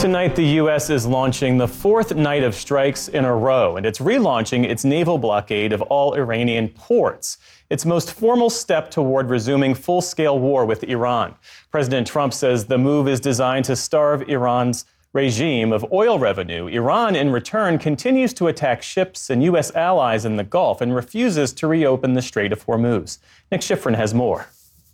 Tonight, the U.S. is launching the fourth night of strikes in a row, and it's relaunching its naval blockade of all Iranian ports. Its most formal step toward resuming full-scale war with Iran. President Trump says the move is designed to starve Iran's regime of oil revenue. Iran, in return, continues to attack ships and U.S. allies in the Gulf and refuses to reopen the Strait of Hormuz. Nick Schifrin has more.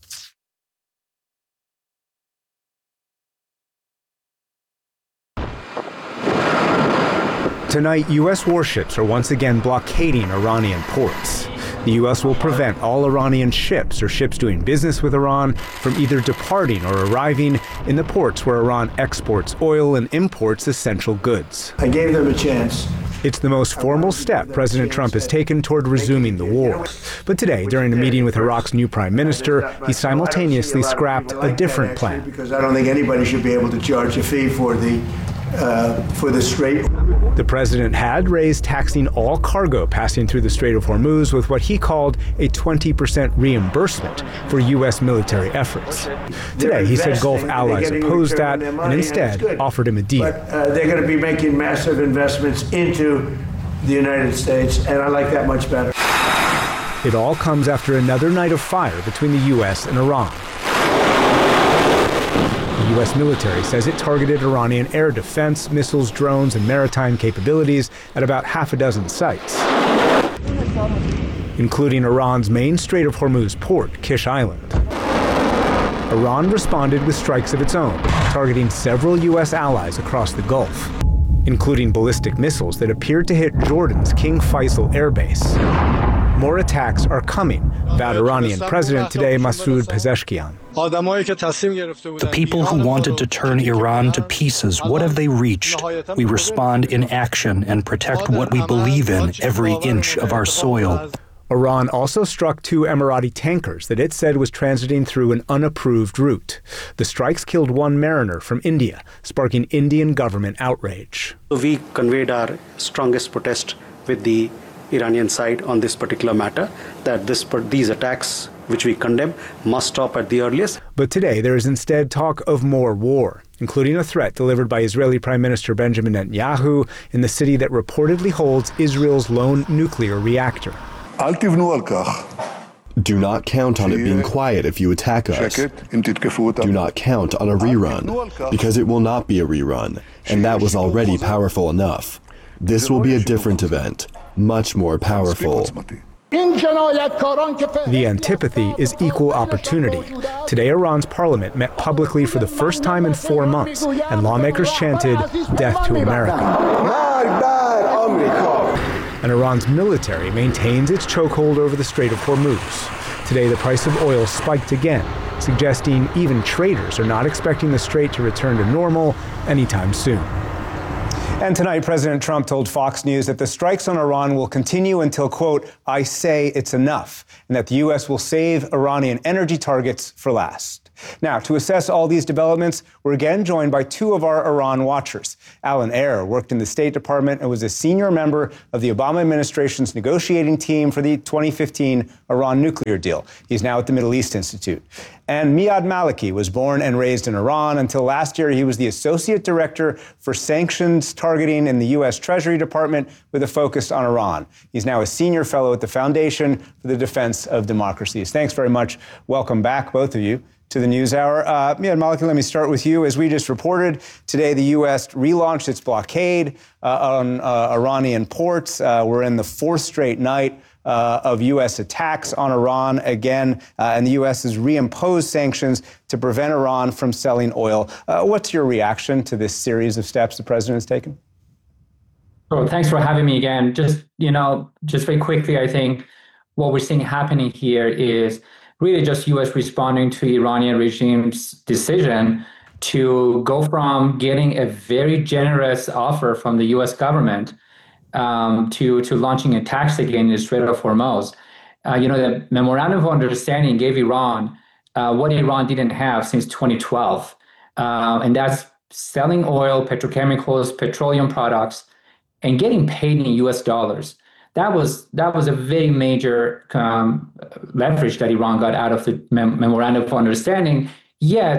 Tonight, U.S. warships are once again blockading Iranian ports. The U.S. will prevent all Iranian ships or ships doing business with Iran from either departing or arriving in the ports where Iran exports oil and imports essential goods. I gave them a chance. It's the most formal step President Trump has taken toward resuming the war. But today, during a meeting with Iraq's new prime minister, he simultaneously scrapped a different plan. Because I don't think anybody should be able to charge a fee for the Strait. The president had raised taxing all cargo passing through the Strait of Hormuz with what he called a 20% reimbursement for U.S. military efforts. Today, he said Gulf allies opposed that and instead offered him a deal. But they're going to be making massive investments into the United States, and I like that much better. It all comes after another night of fire between the U.S. and Iran. The U.S. military says it targeted Iranian air defense, missiles, drones, and maritime capabilities at about half a dozen sites, including Iran's main Strait of Hormuz port, Kish Island. Iran responded with strikes of its own, targeting several U.S. allies across the Gulf, including ballistic missiles that appeared to hit Jordan's King Faisal air base. More attacks are coming, vowed Iranian President today Masoud Pezeshkian. The people who wanted to turn Iran to pieces, what have they reached? We respond in action and protect what we believe in, every inch of our soil. Iran also struck 2 Emirati tankers that it said was transiting through an unapproved route. The strikes killed 1 mariner from India, sparking Indian government outrage. We conveyed our strongest protest with the Iranian side on this particular matter, that these attacks, which we condemn, must stop at the earliest. But today there is instead talk of more war, including a threat delivered by Israeli Prime Minister Benjamin Netanyahu in the city that reportedly holds Israel's lone nuclear reactor. Do not count on it being quiet if you attack us. Do not count on a rerun, because it will not be a rerun, and that was already powerful enough. This will be a different event, much more powerful. The antipathy is equal opportunity. Today, Iran's parliament met publicly for the first time in 4 months, and lawmakers chanted, "Death to America." And Iran's military maintains its chokehold over the Strait of Hormuz. Today, the price of oil spiked again, suggesting even traders are not expecting the strait to return to normal anytime soon. And tonight, President Trump told Fox News that the strikes on Iran will continue until, quote, "I say it's enough," and that the U.S. will save Iranian energy targets for last. Now, to assess all these developments, we're again joined by 2 of our Iran watchers. Alan Ayer worked in the State Department and was a senior member of the Obama administration's negotiating team for the 2015 Iran nuclear deal. He's now at the Middle East Institute. And Miad Maliki was born and raised in Iran. Until last year, he was the associate director for sanctions targeting in the U.S. Treasury Department with a focus on Iran. He's now a senior fellow at the Foundation for the Defense of Democracies. Thanks very much. Welcome back, both of you, to the NewsHour. Miad Maliki, let me start with you. As we just reported, today the U.S. relaunched its blockade on Iranian ports. We're in the 4th straight night of U.S. attacks on Iran again, and the U.S. has reimposed sanctions to prevent Iran from selling oil. What's your reaction to this series of steps the president has taken? Oh, thanks for having me again. Just very quickly, I think what we're seeing happening here is really just U.S. responding to Iranian regime's decision to go from getting a very generous offer from the U.S. government to launching attacks again in the Strait of Hormuz. The Memorandum of Understanding gave Iran what Iran didn't have since 2012, and that's selling oil, petrochemicals, petroleum products, and getting paid in U.S. dollars. That was a very major leverage that Iran got out of the Memorandum of Understanding. Yet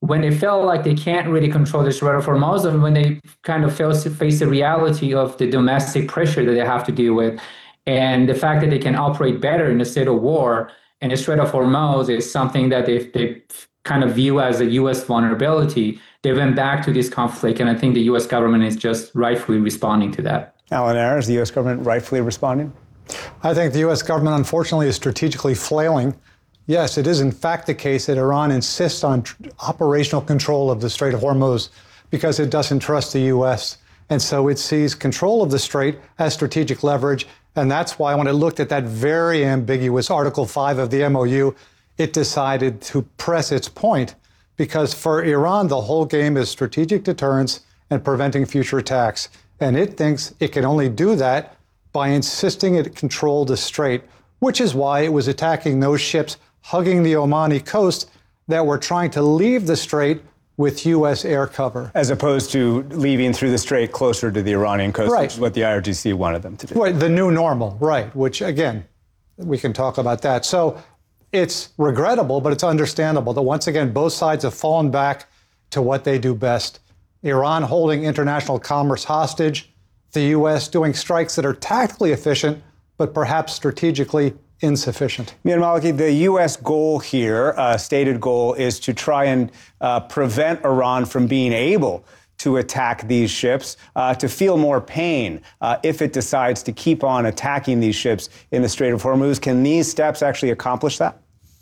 when they felt like they can't really control the Strait of Hormuz, and when they kind of face the reality of the domestic pressure that they have to deal with, and the fact that they can operate better in a state of war, and the Strait of Hormuz is something that they kind of view as a U.S. vulnerability, they went back to this conflict, and I think the U.S. government is just rightfully responding to that. Alan Ayer, is the U.S. government rightfully responding? I think the U.S. government, unfortunately, is strategically flailing. Yes, it is in fact the case that Iran insists on operational control of the Strait of Hormuz because it doesn't trust the U.S. And so it sees control of the strait as strategic leverage. And that's why when it looked at that very ambiguous Article 5 of the MOU, it decided to press its point, because for Iran, the whole game is strategic deterrence and preventing future attacks. And it thinks it can only do that by insisting it control the strait, which is why it was attacking those ships hugging the Omani coast that were trying to leave the strait with U.S. air cover. As opposed to leaving through the strait closer to the Iranian coast, right, which is what the IRGC wanted them to do. Right, the new normal, right, which, again, we can talk about that. So it's regrettable, but it's understandable that, once again, both sides have fallen back to what they do best. Iran holding international commerce hostage, the U.S. doing strikes that are tactically efficient, but perhaps strategically insufficient. Mia Maliki, the U.S. goal here, stated goal, is to try and prevent Iran from being able to attack these ships, to feel more pain if it decides to keep on attacking these ships in the Strait of Hormuz. Can these steps actually accomplish that?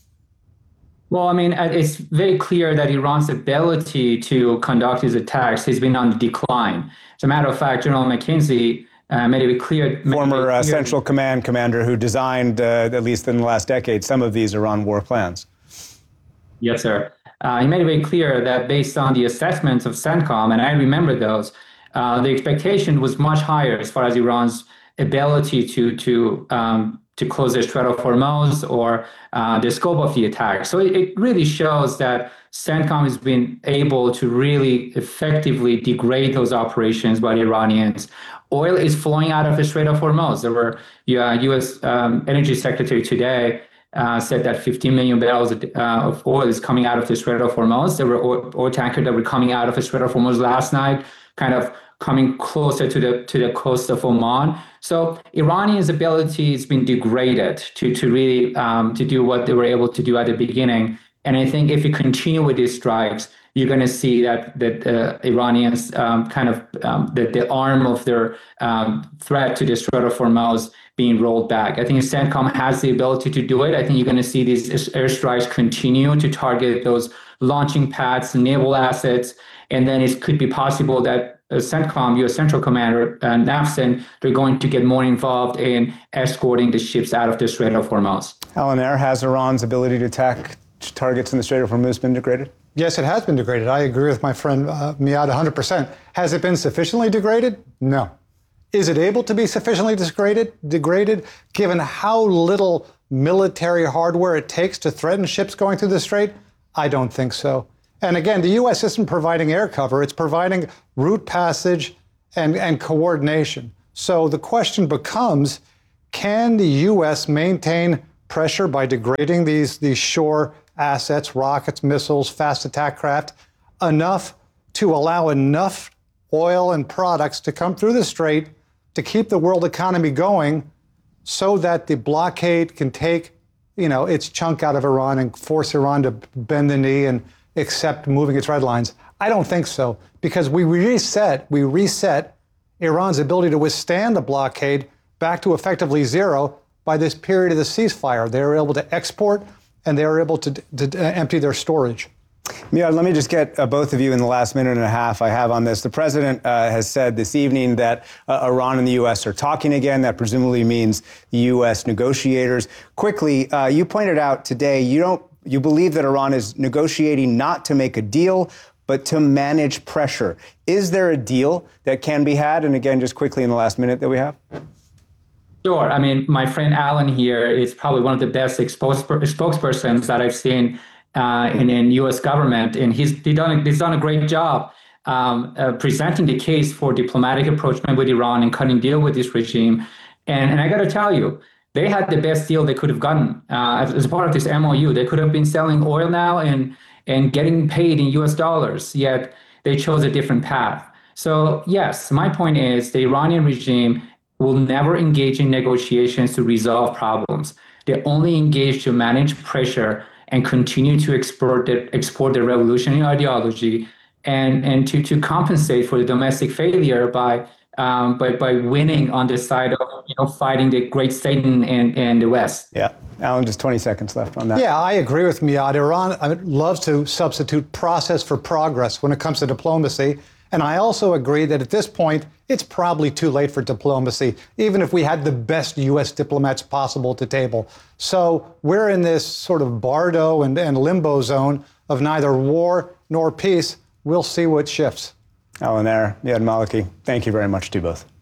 Well, I mean, it's very clear that Iran's ability to conduct these attacks has been on the decline. As a matter of fact, General McKenzie made it clear. Former Central Command commander who designed, at least in the last decade, some of these Iran war plans. Yes, sir. He made it very clear that based on the assessments of CENTCOM, and I remember those, the expectation was much higher as far as Iran's ability to close the Strait of Hormuz or the scope of the attack. So it really shows that CENTCOM has been able to really effectively degrade those operations by the Iranians. Oil is flowing out of the Strait of Hormuz. There were U.S. Energy Secretary today said that 15 million barrels of oil is coming out of the Strait of Hormuz. There were oil tankers that were coming out of the Strait of Hormuz last night, kind of coming closer to the coast of Oman. So Iranians' ability has been degraded to really to do what they were able to do at the beginning. And I think if you continue with these strikes, you're going to see that Iranians the arm of their threat to the Strait of Hormuz being rolled back. I think CENTCOM has the ability to do it. I think you're going to see these airstrikes continue to target those launching pads, naval assets, and then it could be possible that CENTCOM, U.S. Central Commander, NAVCENT, they're going to get more involved in escorting the ships out of the Strait of Hormuz. Alan Ayer, has Iran's ability to attack targets in the Strait of Hormuz been degraded? Yes, it has been degraded. I agree with my friend Miad 100%. Has it been sufficiently degraded? No. Is it able to be sufficiently degraded, given how little military hardware it takes to threaten ships going through the strait? I don't think so. And again, the U.S. isn't providing air cover. It's providing route passage and coordination. So the question becomes, can the U.S. maintain pressure by degrading these shore assets, rockets, missiles, fast attack craft, enough to allow enough oil and products to come through the strait to keep the world economy going so that the blockade can take, its chunk out of Iran and force Iran to bend the knee and accept moving its red lines? I don't think so, because we reset Iran's ability to withstand the blockade back to effectively zero by this period of the ceasefire. They were able to export and they were able to empty their storage. Miad, let me just get both of you in the last minute and a half I have on this. The president has said this evening that Iran and the U.S. are talking again. That presumably means the U.S. negotiators. Quickly, you pointed out today you believe that Iran is negotiating not to make a deal, but to manage pressure. Is there a deal that can be had? And again, just quickly in the last minute that we have. Sure. I mean, my friend Alan here is probably one of the best spokespersons that I've seen in U.S. government, and he's done a great job presenting the case for diplomatic approachment with Iran and cutting deal with this regime. And I got to tell you, they had the best deal they could have gotten as part of this MOU. They could have been selling oil now and and getting paid in US dollars, yet they chose a different path. So yes, my point is the Iranian regime will never engage in negotiations to resolve problems. They only engage to manage pressure and continue to export their revolutionary ideology and to compensate for the domestic failure by winning on the side of fighting the great Satan and the West. Yeah. Alan, just 20 seconds left on that. Yeah, I agree with Miad. Iran loves to substitute process for progress when it comes to diplomacy. And I also agree that at this point, it's probably too late for diplomacy, even if we had the best U.S. diplomats possible to table. So we're in this sort of bardo and limbo zone of neither war nor peace. We'll see what shifts. Alan Ayer, Miad Maliki, thank you very much to you both.